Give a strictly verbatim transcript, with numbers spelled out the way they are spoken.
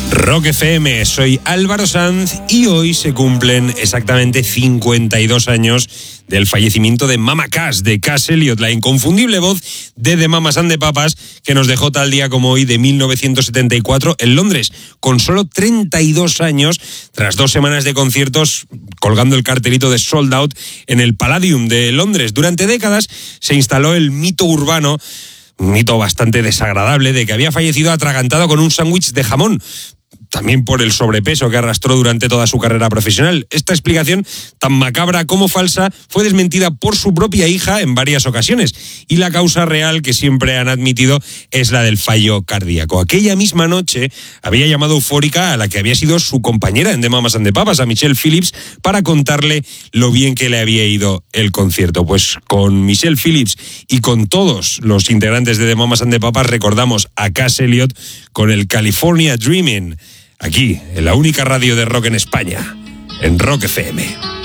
Rock F M, soy Álvaro Sanz y hoy se cumplen exactamente cincuenta y dos años del fallecimiento de Mama Cass, de Cass Elliot, la inconfundible voz de The Mamas and the Papas, que nos dejó tal día como hoy de mil novecientos setenta y cuatro en Londres, con solo treinta y dos años, tras dos semanas de conciertos, colgando el cartelito de Sold Out en el Palladium de Londres. Durante décadas se instaló el mito urbano, un mito bastante desagradable, de que había fallecido atragantado con un sándwich de jamón, también por el sobrepeso que arrastró durante toda su carrera profesional. Esta explicación, tan macabra como falsa, fue desmentida por su propia hija en varias ocasiones, y la causa real que siempre han admitido es la del fallo cardíaco. Aquella misma noche había llamado eufórica a la que había sido su compañera en The Mamas and the Papas, a Michelle Phillips, para contarle lo bien que le había ido el concierto. Pues con Michelle Phillips y con todos los integrantes de The Mamas and the Papas recordamos a Cass Elliot con el California Dreamin', aquí, en la única radio de rock en España, en Rock F M.